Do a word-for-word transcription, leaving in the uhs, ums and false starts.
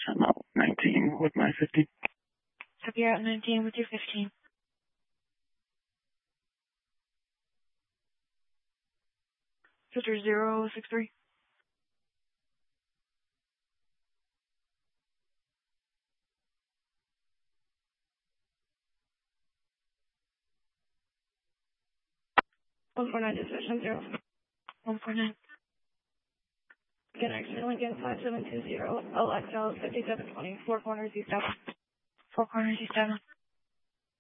I'm out nineteen with my fifty. So you're out nineteen with your fifteen. Filter zero six three. One four nine dispatch zero. One four nine. Connection Lincoln five seven two zero. L X L fifty seven twenty. Four corners east seven. Four corners east seven.